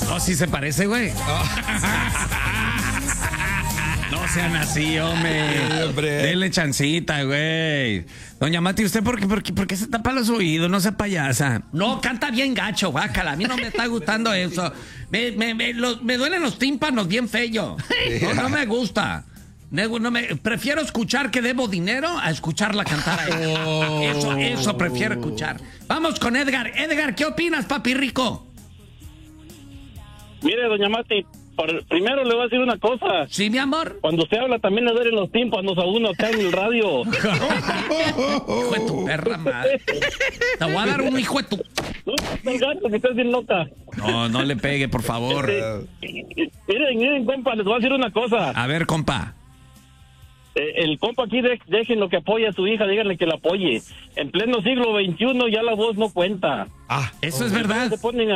No, sí se parece, güey. No sean así, hombre. Dele chancita, güey. Doña Mati, ¿usted por qué se tapa los oídos? No sea payasa. No, canta bien gacho, guácala. A mí no me está gustando eso. Me duelen los tímpanos bien feo. No me gusta. Prefiero escuchar que debo dinero a escucharla cantar a ella. Eso prefiero escuchar. Vamos con Edgar. Edgar, ¿qué opinas, papi rico? Mire, doña Mati, primero le voy a decir una cosa. Sí, mi amor. Cuando usted habla también le duelen los tímpanos a uno acá en el radio. Hijo de tu perra madre. Te voy a dar un hijo de tu... No, el gato, que estás bien loca. No le pegue, por favor. Miren, compa, les voy a decir una cosa. A ver, compa. El compa aquí, dejen lo que apoya a su hija, díganle que la apoye. En pleno siglo XXI ya la voz no cuenta. Eso es verdad. Se ponen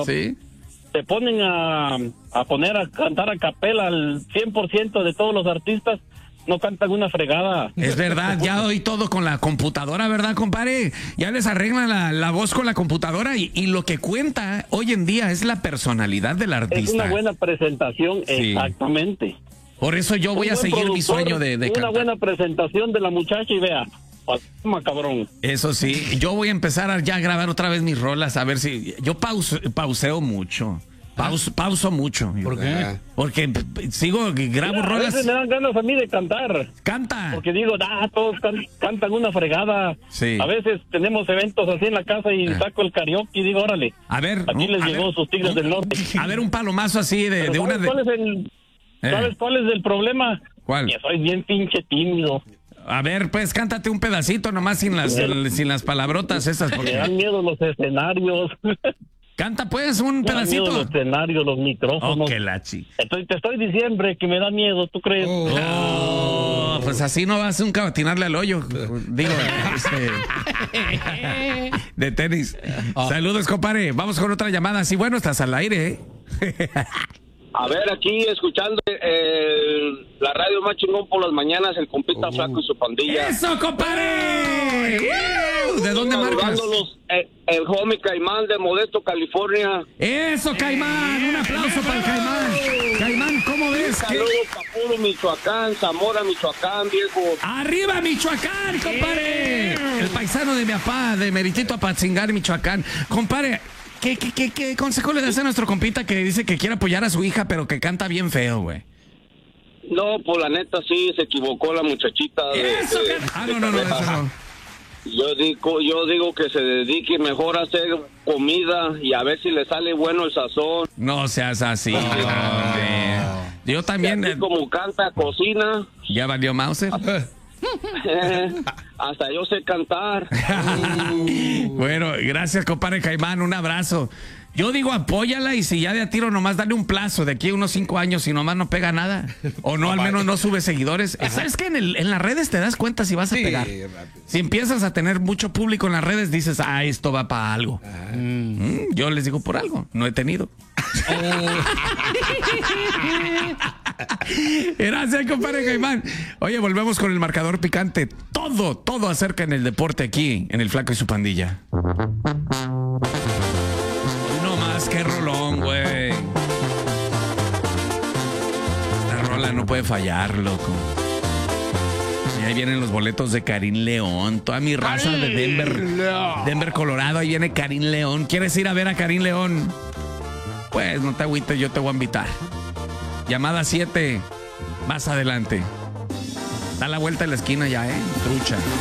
se ponen a poner a cantar a capela al 100% de todos los artistas. No cantan una fregada. Es verdad, ya hoy todo con la computadora, ¿verdad, compadre? Ya les arreglan la voz con la computadora y lo que cuenta hoy en día es la personalidad del artista. Es una buena presentación, sí. Exactamente. Por eso yo voy a seguir mi sueño de cantar. Una buena presentación de la muchacha y vea, cabrón. Eso sí, yo voy a empezar ya a grabar otra vez mis rolas, a ver si... Yo pauseo mucho. Pauso mucho. ¿Por qué? Porque grabo rolas. A veces me dan ganas a mí de cantar. Canta. Porque digo, todos cantan una fregada. Sí. A veces tenemos eventos así en la casa y saco el karaoke y digo, órale. A ver. Aquí les llegó sus Tigres del Norte. A ver, un palomazo así de una de... ¿Sabes cuál es el problema? ¿Cuál? Que soy bien pinche tímido. A ver, pues cántate un pedacito nomás sin las palabrotas esas. Porque... Me dan miedo los escenarios. Canta pues un pedacito. Me dan miedo los escenarios, los micrófonos. Qué lachi. Te estoy diciendo que me da miedo, ¿tú crees? Pues así no vas nunca a atinarle al hoyo. Digo, de tenis. Saludos, compadre. Vamos con otra llamada. Sí, bueno, estás al aire, A ver, aquí escuchando la radio más chingón por las mañanas, el compita Flaco y su pandilla. ¡Eso, compadre! ¿De dónde marcas? El homie Caimán de Modesto, California. ¡Eso, Caimán! ¡Un aplauso para el Caimán! Caimán, ¿cómo ves? Saludos para Puro, Michoacán, Zamora, Michoacán, viejo. ¡Arriba, Michoacán, compadre! El paisano de mi papá, de Meritito Apatzingar, Michoacán. Compadre, ¿qué consejo le das a nuestro compita que dice que quiere apoyar a su hija, pero que canta bien feo, güey? No, pues la neta sí, se equivocó la muchachita. No, eso no. Yo digo que se dedique mejor a hacer comida y a ver si le sale bueno el sazón. No seas así. Yo también. Así como canta, cocina. ¿Ya valió Mauser? Hasta yo sé cantar. Bueno, gracias, compadre Caimán, un abrazo. Yo digo, apóyala y si ya de a tiro nomás dale un plazo de aquí a unos 5 años y nomás no pega nada. O no, al menos no sube seguidores. ¿Sabes qué? En las redes te das cuenta si vas a pegar. Si empiezas a tener mucho público en las redes, dices, esto va para algo. Yo les digo por algo, no he tenido. Gracias, compadre Caimán. Oye, volvemos con el marcador picante. Todo acerca en el deporte aquí, en el Flaco y su pandilla. No más que rolón, güey. La rola no puede fallar, loco. Y ahí vienen los boletos de Karim León. Toda mi raza de Denver, Colorado. Ahí viene Karim León. ¿Quieres ir a ver a Karim León? Pues no te agüites, yo te voy a invitar. Llamada 7, más adelante. Da la vuelta a la esquina ya, trucha.